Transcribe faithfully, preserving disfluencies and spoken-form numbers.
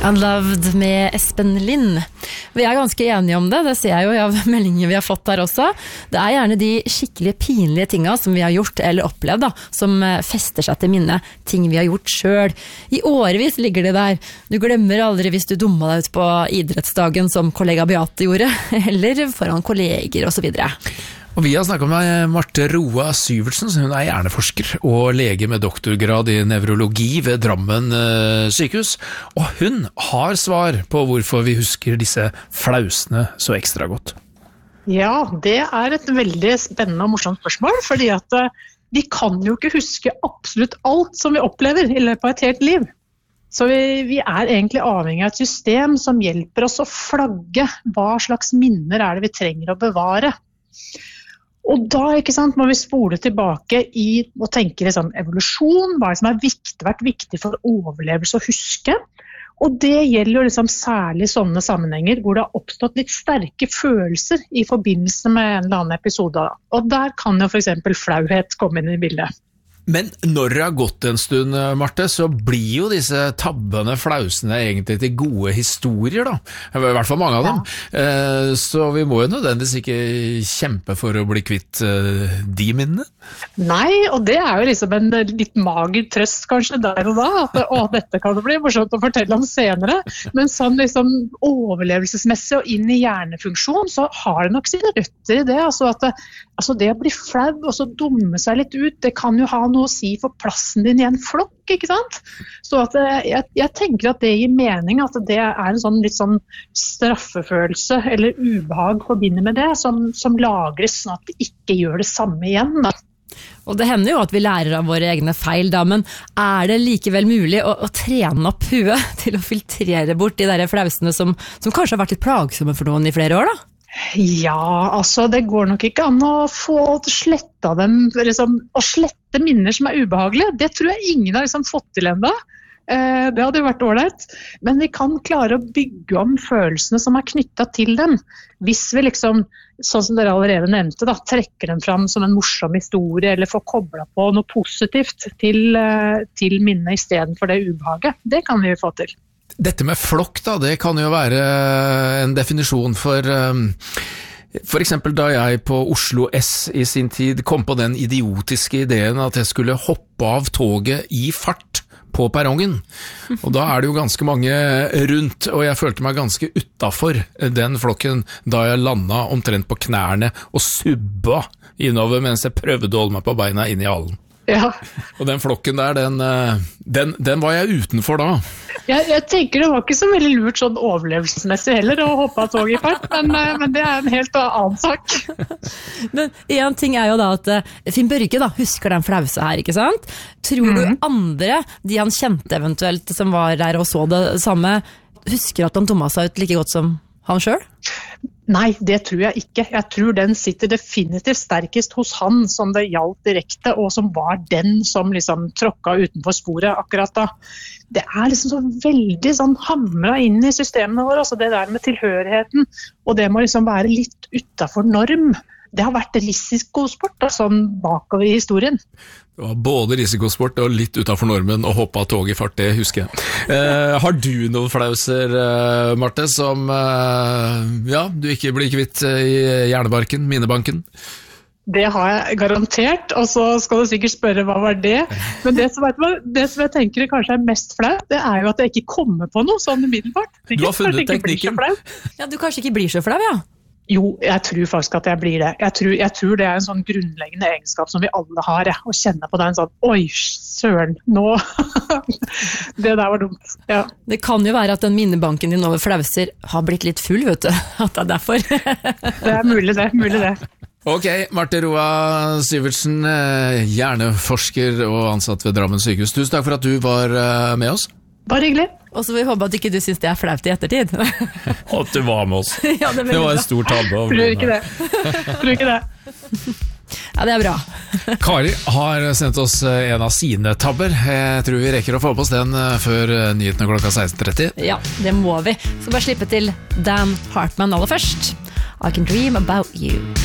Unloved med Espen Lind. Vi er ganske enige om det, det ser jeg jo av meldinger vi har fått der også. Det er gjerne de skikkelig pinlige tingene som vi har gjort eller opplevd da, som fester seg til minne, ting vi har gjort selv. I årevis ligger det der. Du glemmer aldri hvis du dumma deg ut på idrettsdagen som kollega Beate gjorde, eller foran kolleger og så videre. Og vi har snakket med Marte Roa Syvertsen, hun er hjerneforsker og lege med doktorgrad i nevrologi ved Drammen sykehus, og hun har svar på hvorfor vi husker disse flausene så ekstra godt. Ja, det er et veldig spennende og morsomt spørsmål, fordi at vi kan jo ikke huske absolutt alt som vi opplever i løpet av et helt liv. Så vi, vi er egentlig avhengig av et system som hjelper oss å flagge hva slags minner er det vi trenger å bevare. Og da, ikke sant, må vi spole tilbake i å tenke liksom, evolusjon, hva som er viktig, vært viktig for overlevelse og huske. Og det gjelder jo liksom særlig sånne sammenhenger hvor det har oppstått litt sterke følelser i forbindelse med en eller annen episode. Og der kan jo for eksempel flauhet komme inn i bildet. Men når det har gått en stund, Marte, så blir jo disse tabbene, flausene egentlig til gode historier da. I hvert fall mange av dem. Ja. Så vi må jo nødvendigvis ikke kjempe for å bli kvitt de minnene. Nei, og det er jo liksom en litt mager trøst kanskje der og da, at å, dette kan det bli morsomt å fortelle om senere. Men sånn liksom overlevelsesmessig og inn i hjernefunksjon, så har det nok sine røtter i det. Altså at det, altså det å bli flau og så dumme seg litt ut, det kan jo ha noe å si for plassen din i en flokk, ikke sant? Så at jeg, jeg tenker at det gir mening, at det er en sånn litt sånn straffefølelse eller ubehag forbundet med det, som, som lagres sånn at vi ikke gjør det samme igjen da. Og det hender jo at vi lærer av våre egne feil da, men er det likevel mulig å, å trene opp huet til å filtrere bort de der flausene som, som kanskje har vært litt plagsomme for noen i flere år da? Ja, altså det går nok ikke an å få sletta dem, liksom, å slette minner som er ubehagelige. Det tror jeg ingen har liksom fått til enda. Eh, det hadde jo vært ålreit. Men vi kan klare å bygge om følelsene som er knyttet til dem. Hvis vi liksom, sånn som dere allerede nevnte, da, trekker dem fram som en morsom historie, eller får koblet på noe positivt til, til minnet i stedet for det ubehaget. Det kan vi få til. Dette med flokk da, det kan jo være en definisjon for for eksempel da jeg på Oslo S i sin tid kom på den idiotiske ideen at jeg skulle hoppe av toget i fart på perrongen. Og da er det jo ganske mange rundt, og jeg følte meg ganske utenfor den flokken da jeg landet omtrent på knærne og subba innover mens jeg prøvde å holde meg på beina inn i hallen. Ja. Og den flokken der, den, den, den var jeg utenfor da. Jeg, jeg tenker det var ikke så veldig lurt sånn overlevelsesmessig heller å hoppe av tog i fart, men, men det er en helt annen sak. Men en ting er jo da at Finn Børge da, husker den flause her, ikke sant? Tror mm. du andre, de han kjente eventuelt som var der og så det samme, husker at han dumma seg ut like godt som han selv? Nei, det tror jeg ikke. Jeg tror den sitter definitivt sterkest hos han som det gjaldt direkte, og som var den som liksom tråkka utenfor sporet akkurat da. Det er liksom så veldig sånn hamret inn i systemene våre, altså det der med tilhørigheten, og det må liksom være litt utenfor norm. Det har vært risikosport da, sånn bakover i historien. Det var både risikosport og litt utenfor normen å hoppe av tog i fart, det husker jeg. Eh, har du noen flauser, eh, Marte, som eh, ja, du ikke blir kvitt i hjernebarken, minnebanken? Det har jeg garantert, og så skal du sikkert spørre hva var det. Men det som, det som jeg tenker kanskje er mest flaut, det er jo at jeg ikke kommer på noe sånn umiddelbart. Du har funnet teknikken. Ja, du kanskje ikke blir så flau, ja? Jo, jeg tror faktisk at jeg blir det. Jeg tror, jeg tror det er en sånn grunnleggende egenskap som vi alle har, ja, å kjenne på den sånn, oi, søren, nå, det der var dumt. Ja. Det kan jo være at den minnebanken din over flauser har blitt litt full, vet du, at det er derfor. Det er mulig det, mulig det. Ok, Marte Roa Syvertsen, hjerneforsker og ansatt ved Drammen sykehus. Tusen takk for at du var med oss. Bare hyggelig. Og så vil vi håpe at ikke du synes det er flaut i ettertid. At du var med oss. Ja, det, det var en stor tabbe. Tror ikke det. Tror ikke det. Ja, det er bra. Kari har sendt oss en av sine tabber. Jeg tror vi rekker å få på oss den før nyhetene klokka seksten tretti. Ja, det må vi. Så bare slippe til Dan Hartman aller først. I can dream about you.